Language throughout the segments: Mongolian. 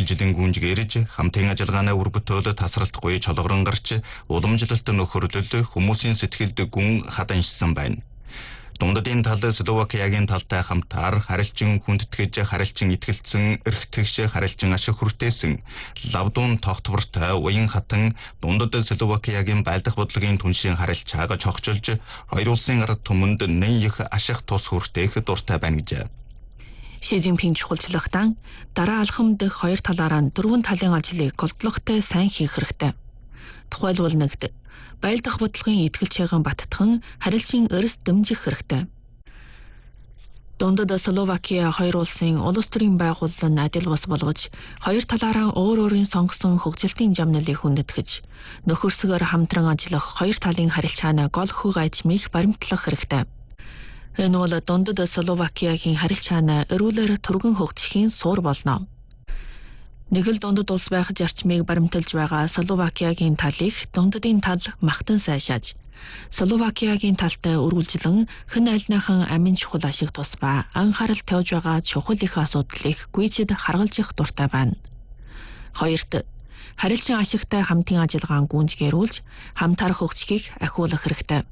үргэлжлэн гүнжгээрж хамтын ажиллагааны үр бүтээлд тасралтгүй чолгорон гарч уламжлалт нөхөрлөл хүмүүсийн сэтгэлд гүн хаданшсан байна. Дундадын тал Словакиягийн талтай хамтаар харилцан хүндэтгэж харилцан итгэлцэн эрхтгш харилцан ашиг хүртээсэн лавдуун тогтвортой уян хатан дундад Словакиягийн байлдах бодлогын түншийн харилцааг чогчилж хоёр улсын ард түмэнд нэн их ашиг тус хүртээх дуртай байна гэж. Ши Жинпинг чухалчлагтан дараа алхам дэх хоёр талаараа дөрвөн талын ажлыг голдлоготой сайн хийх хэрэгтэй. Тухайлбал нэгд байлдах бодлогын итгэлчээхэн баттхан харилцан өрс дэмжих хэрэгтэй. Дундад Словакия хоёр улсын улс төрийн байгууллан адил бус болгож хоёр талаараа өөр өөрийн сонгосон хөгжилтийн жамналыг хүндэтгэж нөхөрсгөр хамтран ажиллах хоёр талын харилцааны гол хөг ажмыг баримтлах хэрэгтэй. Энэ бол дундад Словакиягийн харилцааны эрүүлэр түргэн хөгжихийн суур болно. Нэг л дундад улс байх зарчмыг баримталж байгаа Словакиягийн талыг дундадын тал магтан сайшааж, Словакиягийн талтай үргэлжлэн хэн альныхан амин чухал ашиг тусбаа анхаарал тавьж байгаа чухал их асуудлыг гүйцэд харгалзах дуртай байна. Хоёрт, харилцан ашигтай хамтын ажиллагаан гүнзгийрүүлж, хамтаар хөгжихийг ахиулах хэрэгтэй.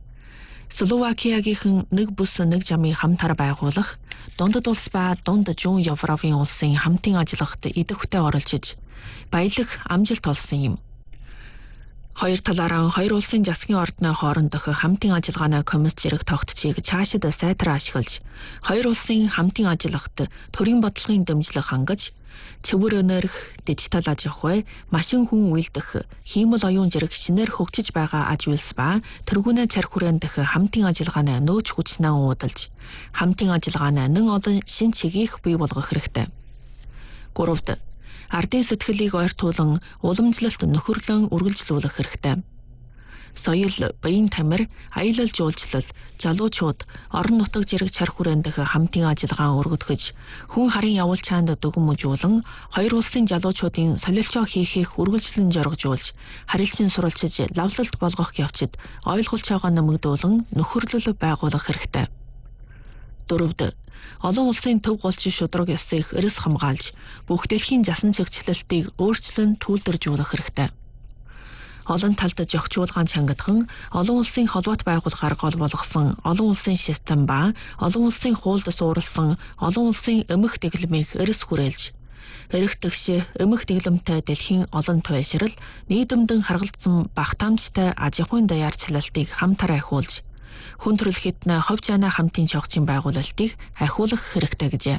Словакиягийн нэг бүс нэг жамыг хамтаар байгуулах, дундад улс ба дунд зүүн Европын улсын хамтын ажиллагт идэвхтэй оролцож, баялаг амжилт олсон юм. Хоёр талаараа хоёр улсын засгийн ордны хоорондох хамтын ажиллагааны комисс зэрэг тогтцыг цаашид сайтар ашиглаж, хоёр улсын хамтын ажиллагт төрийн бодлогын дэмжлэг хангаж, цэвэр энерги, дижитал аж ахуй, машин хүн үйлдэх, хиймэл оюун зэрэг шинээр хөгжиж байгаа аж үйлс ба тэргүүнээ цар хүрээн дэх хамтын ажиллагааны нөөц хүчнээ уудалж, хамтын ажиллагааны нэн олон шин чигийг бий болгох хэрэгтэй. Гуравд, ардын сэтгэлийг ойртуулан уламжлалт нөхөрлөн үргэлжлүүлэх хэрэгтэй. Соёл, баян тамир, аялал жуулчлал, залуучууд, орон нутаг зэрэг цар хүрээн дэх хамтын ажиллагаа өргөдгөж, хүн харын явуулчаанд дүгнэмжүүлэн, хоёр улсын залуучуудын солилцоо хийхийг үргэлжлэн жоргожуулж, харилцан суралцж, лавлалт болгох явцад ойлголцоогоо нэмэгдүүлэн нөхөрлөл байгуулах хэрэгтэй. Дөрөвд, олон улсын төв голч шудраг ёсыг эрс хамгаалж, бүх дэлхийн засан чигчлэлтийг өөрчлөн түүлдэржүүлэх хэрэгтэй. Олон талд зохицуулгаан чангадхан, олон улсын холбоот байгуулахаар гол болгосон олон улсын систем ба олон улсын хуульд суурилсан олон улсын эмх дэглэмийг эрс хүрээлж, эрэгтгш эмх дэглэмтэй дэлхийн олон туйлшрал, нийгэмдэн харгалзсан багтаамжтай аж ахуйн даяарчлалтыг хамтар ахиулж, хүн төрөлхтний хувь зайнаа хамтын чогцын байгуулалтыг ахиулах хэрэгтэй гэжээ.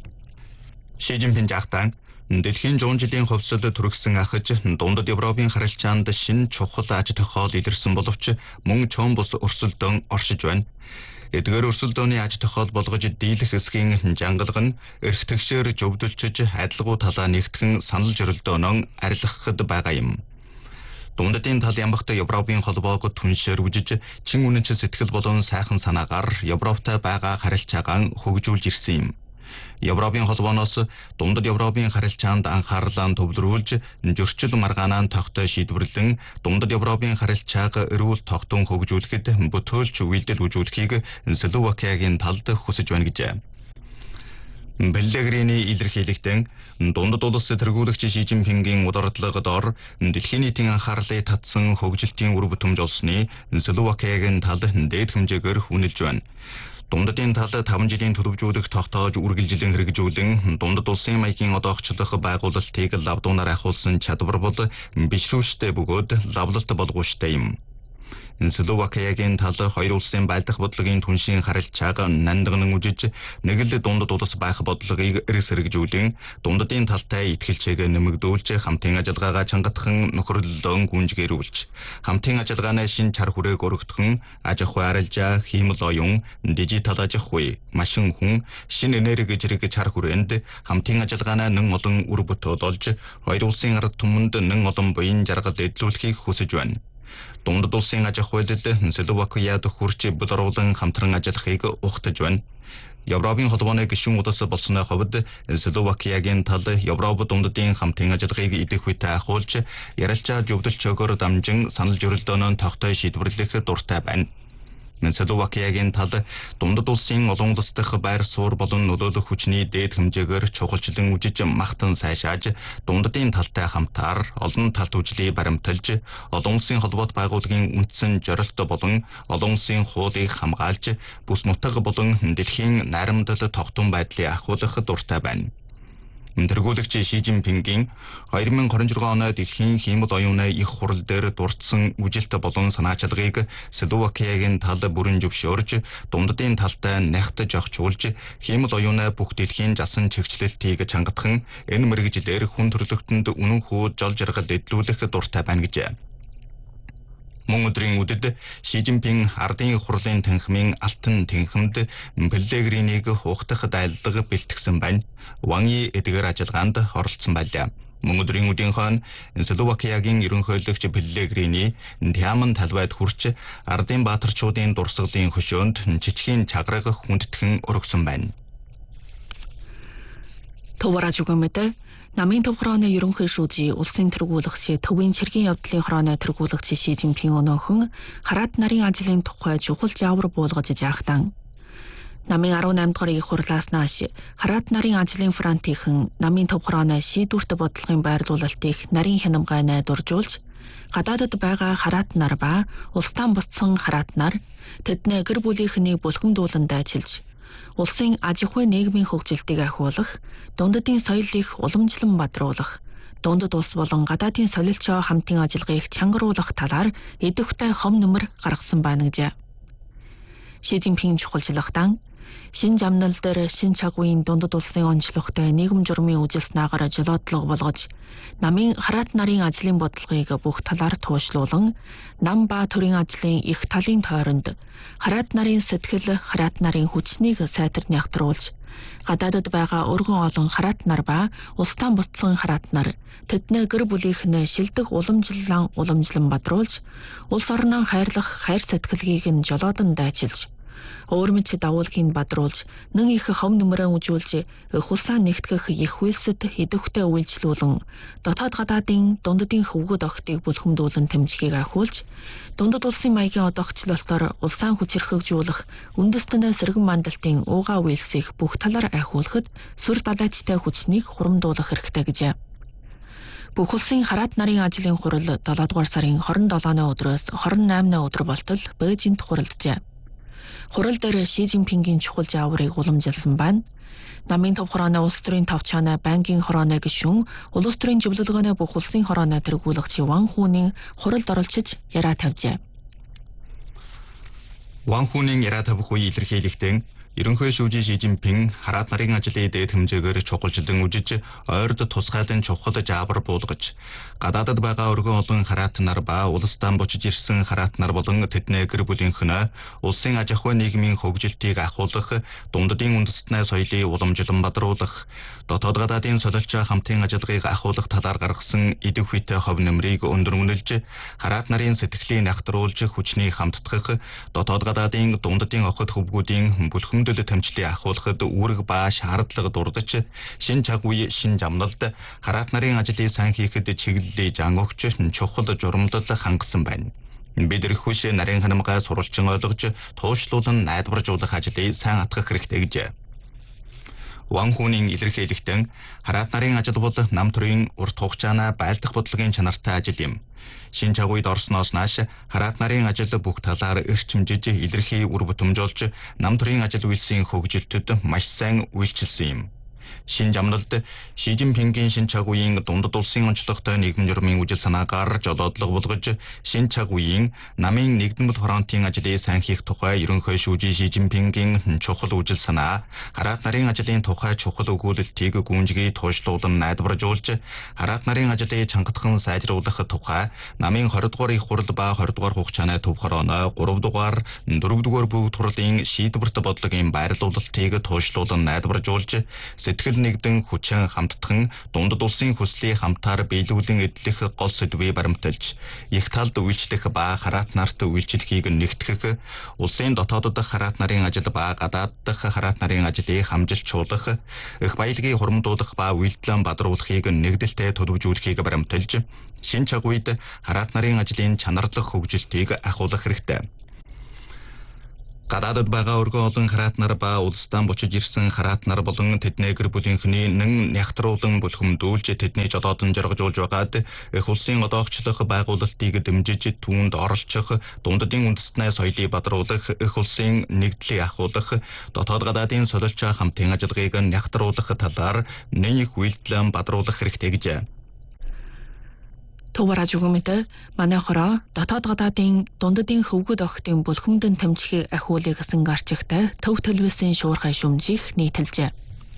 Ши Жинпинг ахтан дэлхийн 100 жилийн хувьсэл түргсэн ахаж дундад Европын харилцаанд шин чухал аж тохиол илэрсэн боловч мөн чон бус өрсөлдөөн оршиж байна. Эдгээр өрсөлдөөний аж тохиол болгож дийлэх эсхийн жангалга нь эрхтгшээр зөвдөлчж адилгуу талаа нэгтгэн санал жорилдөөнөө арилгахад байгаа юм. Дундадын тал ямбахт Европын холбоог түншээр үжиж, чин үнэнч сэтгэл болон сайхан санаагаар Европтой байгаа харилцаагаа хөгжүүлж ирсэн юм. Европын холбооноос дундад Европын харилцаанд анхаарлаа төвлөрүүлж, зөрчил маргаанаа тогтоо шийдвэрлэн дундад Европын харилцааг эрүүл тогтун хөгжүүлэхэд бүтөөлч үйлдэл үзүүлэхийг Словакиягийн талд хүсэж байна гэжээ. Бэллэгрийн илэрхийлэгтэн дундад улс тэргүүлэгч Ши Жинпингийн удирдлагад дэлхийн нийтийн анхаарлыг татсан хөгжилтийн үр бүтэмж олсны Словакиягийн тал дээд хэмжээгээр үнэлж байна. Дундадын тал 5 жилийн төлөвжүүлэх тогтоож үргэлжлэн хэрэгжүүлэн дундад улсын маягийн одоогчлох байгуулалтыг лавдуунаар ахиулсан чадвар бол бишрүүштэй бөгөөд лавлалт болгоуштай юм. Словакиягийн тал хоёр улсын байлдах бодлогын түншийн харилцааг нандинан үжиж, нэг л дундад улс байх бодлогыг эрс хэрэгжүүлэн дундадын талтай итгэлчээг нэмэгдүүлж, хамтын ажиллагаагаа чангатхан нөхөрлөлөөн гүнжгийрүүлж, хамтын ажиллагааны шин чар хүрээг өргөдгөн аж ахуй арилжаа, хиймэл оюун, дижитал аж ахуй, машин хүн, шин энерги зэрэг чар хүрээнд хамтын ажиллагааны нэн олон үр бүтээл олж, хоёр улсын ард түмэнд нэн олон буян жаргал эдлүүлэхийг хүсэж байна. Дундад улсын аж ахуйлд Словакияд хүрч бүл оруулан хамтран ажиллахыг ухтаж байна. Европын холбооны гишүүн улс болсны хувьд Словакиягийн тал Европ дундадын хамтын ажиллагааг идэвхтэй ахиулж, ярилцаа зөвдөлчөөгөөр дамжин санал жорилдөөнөө тогтоо шийдвэрлэх дуртай байна. Словакиягийн тал дундад улсын олон улс дахь байр суурь болон нөлөөлөх хүчний дээд хэмжээгээр чухалчлан үжиж махтан сайшааж дундадын талтай хамтаар олон талт үжлийг баримталж олон улсын холбоот байгууллагын үндсэн зорилт болон олон улсын хуулийг хамгаалж бүс нутаг болон дэлхийн найрамдал тогтун байдлыг ахиулах дуртай байна. Тэргүүлэгч Ши Жинпингийн 2026 оны дэлхийн хиймэл оюуны их хурал дээр дурдсан үжилт болон санаачлагыг Словакиягийн тал бүрэн зөвшөөрж дундадын талтай нягтж огчуулж хиймэл оюуны бүх дэлхийн жасан чигчлэлтийг чангадахан энэ мэргэжлэр хүн төрөлхтөнд үнэн хүү жол жаргал эдлүүлэх дуртай байна гэж. Мөн өдрийн үдэд Ши Жинпин ардын хурлын танхимын алтан танхимд Пеллегринийг хуухтах дайлалга бэлтгэсэн байна. Ван Yi эдгээр ажиллагаанд оролцсон байлаа. Мөн өдрийн үдийн хон Словакиягийн ерөнхийлөгч Пеллегрини Тяман талбайд хүрч ардын баатарчуудын дурсгалын хөшөөнд жижигхэн чагараг хүндэтгэн өргөсөн байна. Төвөрөж өгөөмөд намын төв хорооны ерөнхий шүүжий улсын тэргүүлэгч төвийн цэргийн явдлын хорооны тэргүүлэгч Ши Жинпин өнөөхөн хараат нарын ажлын тухай чухал заавар буулгаж яахтан намын 18 дугаар их хурлаас нааш хараат нарын ажлын фронтийнхэн намын төв хорооны шийдвэрт бодлогын байрлуулалтыг нарийн хянамгай найдваржуулж гадаадад байгаа хараат нар ба улстай бусцсан хараат нар тэдний гэр бүлийнхний бүлхэмдүүлэнд ажиллаж улсын аж ахуй нийгмийн хөгжилтийг ахиулах, дундадын соёлыг уламжлан бадруулах, дундад улс болон гадаадын солилцоо хамтын ажиллагааг чангаруулах талаар идэвхтэй хов нөмөр гаргасан байна гэж. Ши Жинпин чухалчлагтан шин замнал дээр шин чагуйн дундад улсын онцлогтой нийгэм журмын үжилснаагаар жолоодлого болгож намын хараат нарын ажлын бодлогыг бүх талаар туушлуулан нам ба төрийн ажлын их талын тойронд хараат нарын сэтгэл хараат нарын хүчнийг сайтар нягтруулж гадаадад байгаа өргөн олон хараат нар ба улстай бусцсан хараат нар тэдний гэр бүлийнхэн шилдэг уламжлан бадруулж улс орноо хайрлах хайр сэтгэлгийг нь жолоодан дайчилж өөрмөц давуулгыг бадруулж нэн их хов нөмрөө үжүүлж хулсаа нэгтгэх их үйлсэд идэвхтэй үйлчлүүлэн дотоод гадаадын дундадын хөвгөд огтыг бүлхэмдүүлэн тэмцгийг ахиулж дундад улсын маягийн одоогчлолтоор улсаа хүчирхэгжүүлэх үндэстэн сэргэн мандалтын уугаа үйлсийг бүх талаар ахиулахад сүр далайчтай хүчнийг хурамдуулах хэрэгтэй гэж. Бүх улсын хараат нарын ажлын хурал 7 дугаар сарын 27-ны өдрөөс 28-ны өдөр болтол Бээжинд хуралджээ. Хурал дээр Ши Жинпингийн чухал зааврыг уламжилсан байна. Намын төв хорооны улс төрийн товчооны банкийн хорооны гишүүн улс төрийн зөвлөлгөөний бүх улсын хорооны тэргүүлэгч Ван Хүнийн хуралд оролцож яриа тавьжээ. Ван Хүнийн яриа тавих үе илэрхийлэхдээ ерөнхий шүүжий Ши Жинпин хараат нарын ажлын дээд хэмжээгээр чухалчлан үжиж ойрд тусгайлан чухал заавар буулгаж гадаадад байгаа өргөн олон хараат нар ба улстай бочиж ирсэн хараат нар болон тэдний гэр бүлийнхэн улсын аж ахуй нийгмийн хөгжилтийг ахиулах, дундадын үндэстний соёлыг уламжлан бадруулах, дотоод гадаадын солилцоо хамтын ажиллагааг ахиулах талаар гаргасан идэвхтэй хов нөмрийг өндөрмөлж хараат нарын сэтгэлийг нягтруулж хүчнийг хамтдах, дотоод гадаадын дундадын охид хөвгүүдийн бүлхэм тэмцлийг ахиулахад үүрэг ба шаардлага дурдж шин чагуй шин замналд хараат нарын ажлыг сайн хийхэд чиглэлээ жан өгч чухал журамлал хангасан байна. Бид эрхвш нарийн ханамгай сурвалжин ойлгож туушлуулан найдваржуулах ажлыг сайн атгах хэрэгтэй гэж. Ван Хүнийн илэрхийлэлтэн хараат нарын ажил бол нам төрийн урт хугацааны байлдах бодлогын чанартай ажил юм. Шин чагуйд орсноос нааш хараат нарын ажил бүх талаар эрчимжиж илэрхий үр бүтэмжүүлж нам төрийн ажил үйлсийн хөгжилтөд маш сайн үйлчилсэн юм. Шин замналд Ши Жинпингийн шин чагуйн дундад улсын онцлогтой нийгэм журмын үжил санаагаар жолоодлого болгож шин чагуйн намын нэгдмэл фронтын ажлыг сайн хийх тухай ерөнхий шүүжий Ши Жинпингийн чухал үжил санаа хараат нарын ажлын тухай чухал өгүүлэлтийг гүнжгий туушлуулан найдваржуулж хараат нарын ажлыг чангатхан сайжруулах тухай намын 20 дугаар их хурал ба 20 дугаар хугацааны төв хорооно 3 дугаар 4 дугаар бүгд хурлын шийдвэрт бодлогын байрлуулалтыг туушлуулан найдваржуулж сэтгэл нэгдэн хүчин хамтдхан дундад улсын хүслийг хамтаар биелүүлэн эдлэх гол сэдвийг баримталж их талд үйлчлэх ба хараат нарт үйлчлэхийг нэгтгэх, улсын дотоодод хараат нарын ажил ба гадаад дахь хараат нарын ажлыг хамжилчуулах, их баялагийг хурамдуулах ба үйлдэлэн бадруулахыг нэгдэлтэй төлөвжүүлэхийг баримталж шин чагуйд хараат нарын ажлын чанарлах хөгжилтийг ахиулах хэрэгтэй. Гадаадд байгаа өргөн олон хараатнаар ба улсдаа бучиж ирсэн хараатнаар болон тэдний гэр бүлийнхний нэн нягтруулан бүлхэмдүүлж тэдний жолоодон жаргажуулж байгаад их улсын одоогчлох байгуулалтыг дэмжиж түүнд оролцох, дундадын үндэстний соёлыг бадруулах, их улсын нэгдлийг ахуулах, дотоод гадаадын солилч хамтын ажиллагааг нягтруулах талаар нэг үйлдэл бадруулах хэрэгтэй гэж. Төвөраж өгөмөд манай хороо дотоод гадаадын дундадын хөвгөд охтын бүлхэмдэн тамжихыг ахиулыг гэсэн гарчигтай төв төлөвсөн шуурхай шүмжих нийтэлжээ.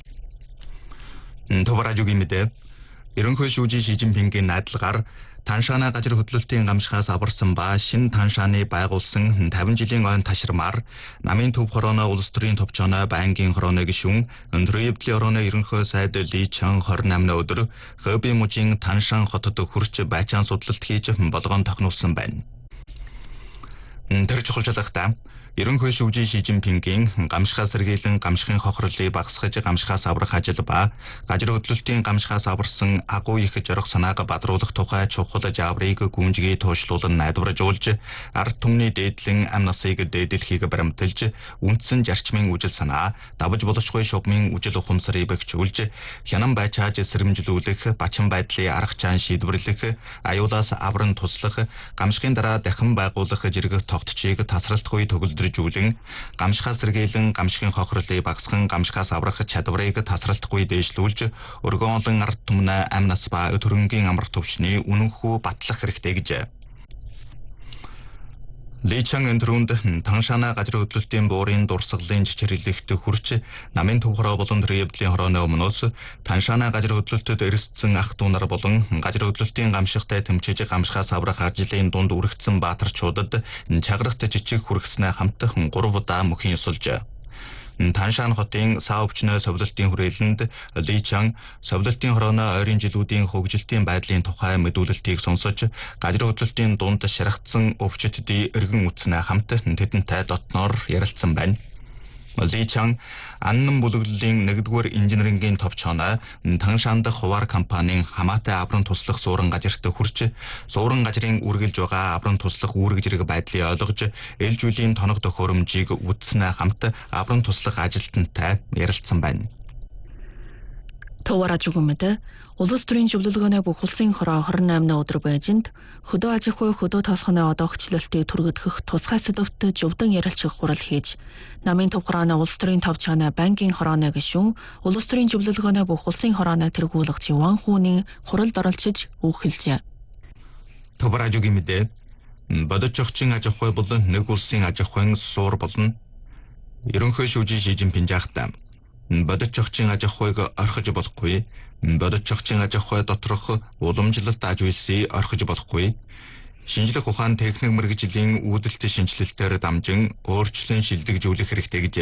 Төвөраж өгөмөд ерөнхий шүүжийн Ши Жинпингийн найдлагаар Таншаана газар хөдлөлтийн гамшихаас аварсан ба шин Таншааны байгуулсан 50 жилийн ойн ташрамаар намын төв хорооно улс төрийн товчооно байнгын хорооно гишүүн Өндрөөвдлийн хорооно ерөнхий сайд Ли Чан 28-ны өдөр Хэби мужийн Таншан хотод хүрч байцаан судлалт хийж болгоон тохинулсан байна. Тэр чухалчлахтаа ерөнхий шүүжийн Ши Жинпингийн гамшихаас сэргийлэн гамшихын хохирлыг багасгаж гамшихаас аврах ажил ба газар хөдлөлтийн гамшихаас аварсан агуу их зориг санааг бадруулах тухай чухал жаврыг гүнжгий туушлуулан найдваржуулж ард түмний дээдлэн амь насыг дээдлэхийг баримталж үндсэн зарчмын үжил санаа давж болошгүй шугмын үжил ухамсарыг бэхжүүлж хянан байчааж сэрэмжлүүлэх бачин байдлын арга чаан шийдвэрлэх аюулаас авран туслах гамшихын дараа дахин байгуулах зэрэг тогтчийг тасралтгүй төгөлдөр гамшихаас сэргийлэн гамшихын хохирлыг багасган гамшихаас аврах чадварыг тасралтгүй дээшлүүлж өргөн олон ард түмнээ амь нас ба өд хөрөнгийн амар төвчний үнэнхүү батлах хэрэгтэй гэж. Ли Чан энтрүүнд Таншаана газар хөдлөлтийн буурын дурсгалын чичирлэгт хүрч намын төв хороо болон Древдлийн хорооны өмнөөс Таншаана газар хөдлөлтөд эрсдсэн ах дүү нар болон газар хөдлөлтийн гамшигтай тэмцэж гамшихаас аврах ажлын дунд үргэлжсэн баатарчуудад чагарахт жижиг хүргэснээ хамт 3 удаа мөхийн ёсолж. Таншаан хотын саавчны совлолтын хүрээлэнд Ли Чан совлолтын хорооно ойрын жилүүдийн хөгжилтийн байдлын тухай мэдүүлэлтийг сонсож газар хөдлөлтийн дунд шаргацсан өвчтдийн эргэн үтснээ хамт тэдэнтэй дотноор ярилцсан байна. Ли Чан аннан бүлэглэлийн 1-р инженерингийн товчооно Таншаан дахь хуваар компанийн хамаатай аврам туслах суурин газарт хүрч суурин газрын үргэлж байгаа аврам туслах үүрэг зэрэг байдлыг ойлгож ээлж үеийн тоног төхөөрөмжийг үтснээ хамт аврам туслах ажилтнтай ярилцсан байна. Төвөраж өгөмөд улс төрийн зөвлөлгөөний бүх улсын хороо 28-ны өдөр байжинд хөдөө аж ахуй хөдөө тоосгоны одоогчлолтыг түргэдгэх тусгай сэдвт зөвдөн ярилцах хурал хийж намын төв хорооны улс төрийн товчооны банкын хорооны гишүүн улс төрийн зөвлөлгөөний бүх улсын хорооны тэргүүлэх Чиван Хүүний хуралд оролцож үг хэлжээ. Төвөраж өгөмөд бодож огчин аж ахуй болон нэг улсын аж ахуйн суур болно. Ерөнхий шүүжийн Ши Жинпин жаахтаа бодож огчин аж ахуйг орхиж болохгүй. Бодож огчин аж ахуй доторх уламжлалт аж үйлсийг орхиж болохгүй. Шинжлэх ухаан техник мэргэжлийн үүдэлт шинжилэлтээр дамжин өөрчлөн шилдэгжүүлэх хэрэгтэй гэж.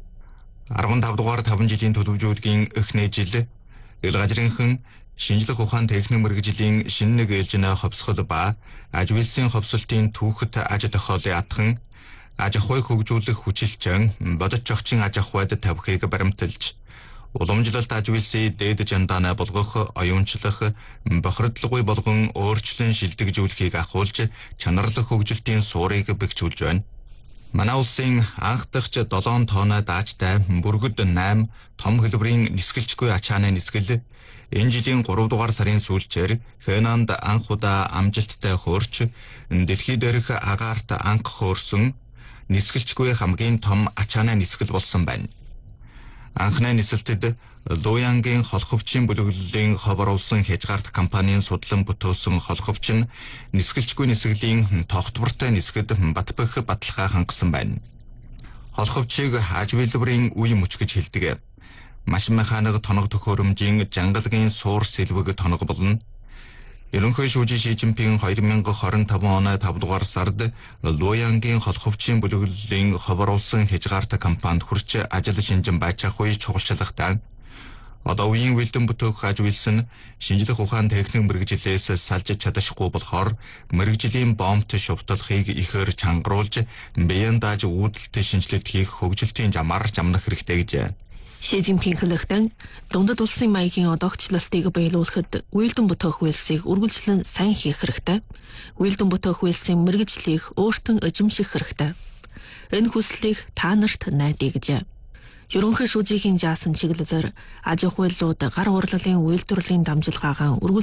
15 дугаар 5 жилийн төлөвлөгөөгийн эхний жил ил газрынхан шинжлэх ухаан техник мэргэжлийн шинэ нэг ээлжинэ ховсгол ба аж үйлсийн ховсолтын түүхэд аж тохиолын атхан аж ахуйг хөгжүүлэх хүчилчэн бодож огчин аж ахуйд тавихыг баримталж уламжлалт аж үйлсийг дээд жандаанаа болгох, оюунчлах, бохирдлоггүй болгон өөрчлөн шилдэгжүүлэхийг ахуулж чанарлах хөгжилтийн суурийг бэхжүүлж байна. Манай улсын анх дахь 7 тоноо даажтай бүргэд 8 том хэлбэрийн нисгэлжгүй ачааны нисгэл энэ жилийн 3 дугаар сарын сүүлчээр Хэнанд анх удаа амжилттай хөөрч дэлхий дээрх агаарт анх хөөрсөн нисгэлжгүй хамгийн том ачааны нисгэл болсон байна. Анхны нисэлтэд Луянгийн холховчин бүлэглэлийн ховоруулсан хязгаарт компанийн судлан бүтөөсөн холховч нь нисгэлжгүй нисгэлийн тогтвортой нисгэд батбэх баталгаа хангасан байна. Холховчийг аж үйлдвэрийн үе мөч гэж хэлдэг. Машин механик тоног төхөөрөмжийн жангалгийн суур сэлвэг тоног болно. Ерөнхий шүүжийн Ши Жинпин 2025 оны 5 дугаар сард Луянгийн холховчин бүлэглэлийн ховоруулсан хязгаарт компанид хүрч ажил шинжин байцаах үе чухалчлахтаа одоо үеийн үйлдэн бүтээх аж үйлс нь шинжлэх ухаан техник мэргэжлээс салж чадахгүй болохоор мэргэжлийн бомбт шувталхыг ихээр чангаруулж биеийн дааж үүдэлт шинжилэлт хийх хөгжилтийн замаар замнах хэрэгтэй гэж. Ши Жинпин хэлэхдээ дундад улсын маягийн одоогчлолтыг биелүүлэхэд үйлдэн бүтээх үйлсийг үргэлжлэн сайн хийх хэрэгтэй. Үйлдэн бүтээх үйлсийн мэргэжлийг өөртөө эзэмших хэрэгтэй. Энэ хүслийг та нарт найдаа гэжээ. Ерөнхий шүүжийн жаасан чиглэлээр аж ахуйлууд гар урлалын үйлдвэрлэлийн дамжлагаагаан